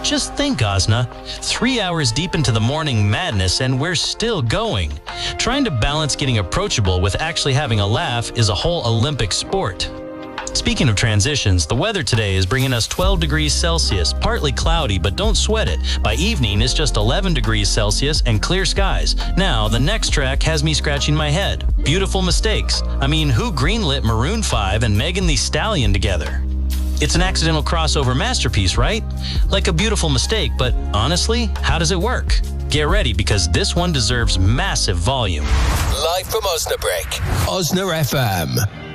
Just think, Osna, 3 hours deep into the morning madness and we're still going. Trying to balance getting approachable with actually having a laugh is a whole Olympic sport. Speaking of transitions, the weather today is bringing us 12 degrees Celsius, partly cloudy, but don't sweat it. By evening, it's just 11 degrees Celsius and clear skies. Now, the next track has me scratching my head. Beautiful Mistakes. I mean, who greenlit Maroon 5 and Megan Thee Stallion together? It's an accidental crossover masterpiece, right? Like a beautiful mistake, but honestly, how does it work? Get ready, because this one deserves massive volume. Live from Osnabrück, Osna FM.